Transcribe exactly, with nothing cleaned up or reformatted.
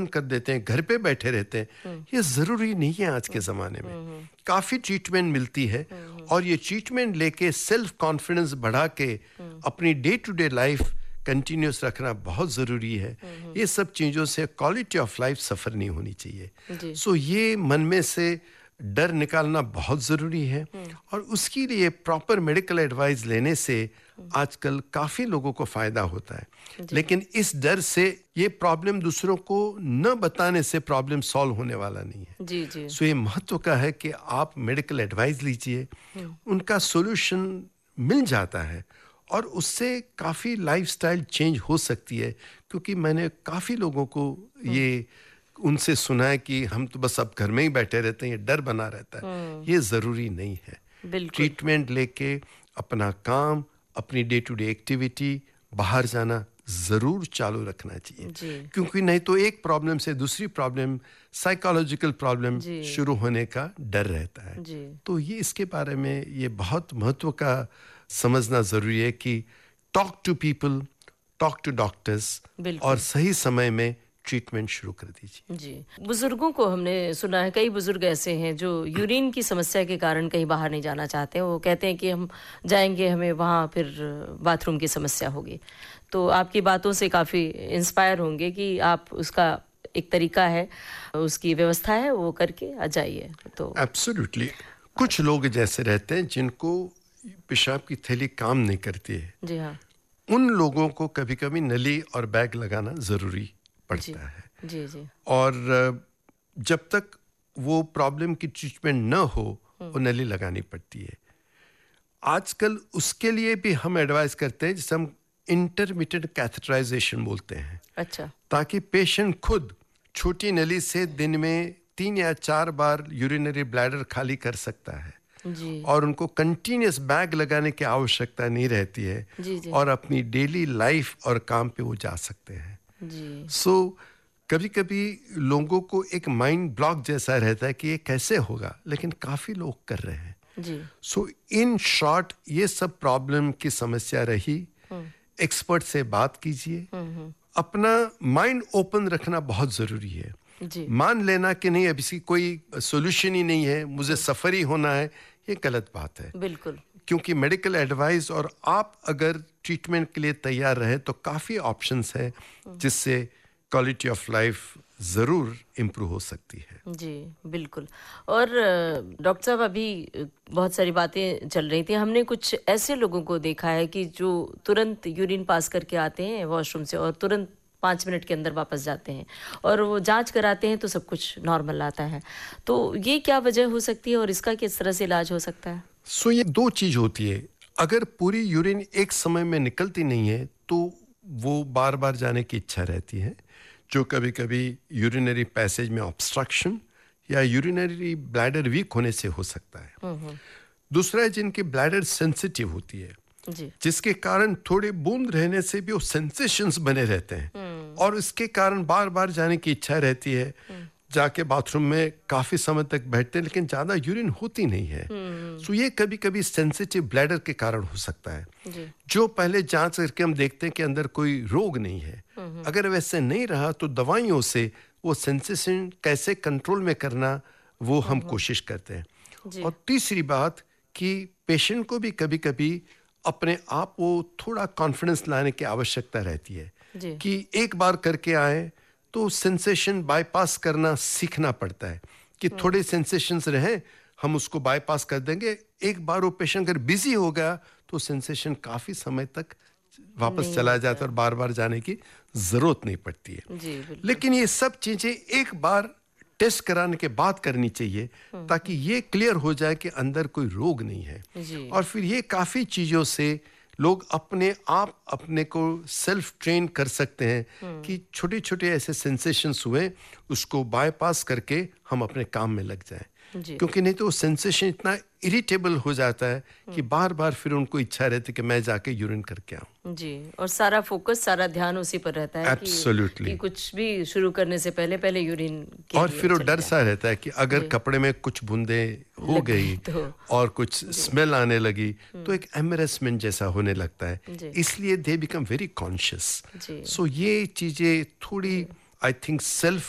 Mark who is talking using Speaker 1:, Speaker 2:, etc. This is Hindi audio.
Speaker 1: बंद कर देते हैं, घर पे बैठे रहते हैं, ये ज़रूरी नहीं है आज के ज़माने में। काफ़ी ट्रीटमेंट मिलती है और ये ट्रीटमेंट लेके सेल्फ कॉन्फिडेंस बढ़ा के अपनी day to day life continuous रखना बहुत ज़रूरी है। ये सब चीज़ों से क्वालिटी ऑफ लाइफ सफ़र नहीं होनी चाहिए। सो ये मन में से डर निकालना बहुत ज़रूरी है और उसके लिए प्रॉपर मेडिकल एडवाइस लेने से आजकल काफ़ी लोगों को फ़ायदा होता है। लेकिन इस डर से ये प्रॉब्लम दूसरों को न बताने से प्रॉब्लम सॉल्व होने वाला नहीं है।
Speaker 2: जी जी।
Speaker 1: सो ये महत्व का है कि आप मेडिकल एडवाइस लीजिए, उनका सॉल्यूशन मिल जाता है और उससे काफ़ी लाइफस्टाइल चेंज हो सकती है। क्योंकि मैंने काफ़ी लोगों को ये उनसे सुना है कि हम तो बस अब घर में ही बैठे रहते हैं, ये डर बना रहता है। ये ज़रूरी नहीं है। ट्रीटमेंट लेके अपना काम, अपनी डे टू डे एक्टिविटी, बाहर जाना ज़रूर चालू रखना चाहिए। क्योंकि नहीं तो एक प्रॉब्लम से दूसरी प्रॉब्लम, साइकोलॉजिकल प्रॉब्लम शुरू होने का डर रहता है। तो ये इसके बारे में ये बहुत महत्व का समझना ज़रूरी है कि talk to people, talk to doctors और सही समय में ट्रीटमेंट शुरू कर दीजिए।
Speaker 2: जी, बुजुर्गों को हमने सुना है, कई बुजुर्ग ऐसे हैं जो यूरिन की समस्या के कारण कहीं बाहर नहीं जाना चाहते हैं। वो कहते हैं कि हम जाएंगे, हमें वहाँ फिर बाथरूम की समस्या होगी। तो आपकी बातों से काफ़ी इंस्पायर होंगे कि आप उसका एक तरीका है, उसकी व्यवस्था है, वो करके आ जाइए। तो
Speaker 1: एब्सोल्युटली। कुछ लोग जैसे रहते हैं जिनको पेशाब की थैली काम नहीं करती है।
Speaker 2: जी हाँ।
Speaker 1: उन लोगों को कभी कभी नली और बैग लगाना ज़रूरी पड़ता
Speaker 2: जी,
Speaker 1: है।
Speaker 2: जी जी।
Speaker 1: और जब तक वो प्रॉब्लम की ट्रीटमेंट न हो वो नली लगानी पड़ती है। आजकल उसके लिए भी हम एडवाइस करते हैं जिसे हम इंटरमिटेंट कैथेटराइजेशन बोलते हैं।
Speaker 2: अच्छा।
Speaker 1: ताकि पेशेंट खुद छोटी नली से दिन में तीन या चार बार यूरिनरी ब्लैडर खाली कर सकता है।
Speaker 2: जी।
Speaker 1: और उनको कंटिन्यूस बैग लगाने की आवश्यकता नहीं रहती है।
Speaker 2: जी जी।
Speaker 1: और अपनी डेली लाइफ और काम पे वो जा सकते हैं।
Speaker 2: जी।
Speaker 1: सो so, कभी कभी लोगों को एक माइंड ब्लॉक जैसा रहता है कि ये कैसे होगा, लेकिन काफ़ी लोग कर रहे हैं।
Speaker 2: जी।
Speaker 1: सो इन शॉर्ट ये सब प्रॉब्लम की समस्या रही, एक्सपर्ट से बात कीजिए। अपना माइंड ओपन रखना बहुत ज़रूरी है।
Speaker 2: जी।
Speaker 1: मान लेना कि नहीं अब इसकी कोई सोल्यूशन ही नहीं है, मुझे सफ़र ही होना है, ये गलत बात है।
Speaker 2: बिल्कुल।
Speaker 1: क्योंकि मेडिकल एडवाइस और आप अगर ट्रीटमेंट के लिए तैयार रहे तो काफ़ी ऑप्शंस हैं जिससे क्वालिटी ऑफ लाइफ ज़रूर इम्प्रूव हो सकती है।
Speaker 2: जी बिल्कुल। और डॉक्टर साहब, अभी बहुत सारी बातें चल रही थी, हमने कुछ ऐसे लोगों को देखा है कि जो तुरंत यूरिन पास करके आते हैं वॉशरूम से और तुरंत पाँच मिनट के अंदर वापस जाते हैं और वो जांच कराते हैं तो सब कुछ नॉर्मल आता है। तो ये क्या वजह हो सकती है और इसका किस तरह से इलाज हो सकता है?
Speaker 1: सो so, ये दो चीज़ होती है। अगर पूरी यूरिन एक समय में निकलती नहीं है तो वो बार बार जाने की इच्छा रहती है, जो कभी कभी यूरिनरी पैसेज में ऑब्स्ट्रक्शन या यूरिनरी ब्लैडर वीक होने से हो सकता है। दूसरा है जिनकी ब्लैडर सेंसिटिव होती है,
Speaker 2: जी।
Speaker 1: जिसके कारण थोड़े बूंद रहने से भी वो सेंसेशंस बने रहते हैं और इसके कारण बार बार जाने की इच्छा रहती है। जाके बाथरूम में काफ़ी समय तक बैठते हैं लेकिन ज़्यादा यूरिन होती नहीं है। सो ये कभी कभी सेंसिटिव ब्लैडर के कारण हो सकता है, जो पहले जांच करके हम देखते हैं कि अंदर कोई रोग नहीं है। अगर वैसे नहीं रहा तो दवाइयों से वो सेंसेशन कैसे कंट्रोल में करना वो हम कोशिश करते हैं। और तीसरी बात कि पेशेंट को भी कभी कभी अपने आप को थोड़ा कॉन्फिडेंस लाने की आवश्यकता रहती है कि एक बार करके आए तो सेंसेशन बाईपास करना सीखना पड़ता है कि थोड़े सेंसेशंस रहें, हम उसको बाईपास कर देंगे। एक बार वो पेशेंट अगर बिजी हो गया तो सेंसेशन काफ़ी समय तक वापस चला जाता है और बार बार जाने की ज़रूरत नहीं पड़ती है। लेकिन ये सब चीज़ें एक बार टेस्ट कराने के बाद करनी चाहिए ताकि ये क्लियर हो जाए कि अंदर कोई रोग नहीं है। और फिर ये काफ़ी चीज़ों से लोग अपने आप अपने को सेल्फ ट्रेन कर सकते हैं कि छोटे छोटे ऐसे सेंसेशंस हुए उसको बाईपास करके हम अपने काम में लग जाएं। क्योंकि नहीं तो वो सेंसेशन इतना इरिटेबल हो जाता है कि बार बार फिर उनको इच्छा रहती है कि मैं जाके यूरिन करके आऊं।
Speaker 2: जी, और सारा फोकस, सारा ध्यान उसी पर रहता है कि, कि कुछ भी शुरू करने से पहले पहले यूरिन के
Speaker 1: और फिर वो डर सा रहता है कि अगर कपड़े में कुछ बूंदे हो गई तो, और कुछ स्मेल आने लगी तो एक एम्बैरेसमेंट जैसा होने लगता है। इसलिए दे बिकम वेरी कॉन्शियस। सो ये चीजें थोड़ी आई थिंक सेल्फ